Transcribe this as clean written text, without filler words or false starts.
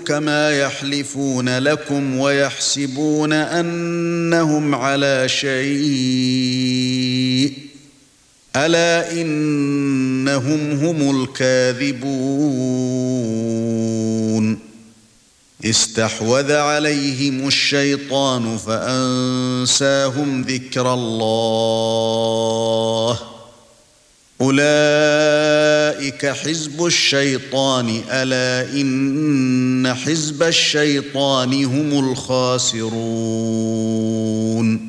كما يحلفون لكم ويحسبون أنهم على شيء ألا إنهم هم الكاذبون استحوذ عليهم الشيطان فأنساهم ذكر الله أولئك حزب الشيطان ألا إن حزب الشيطان هم الخاسرون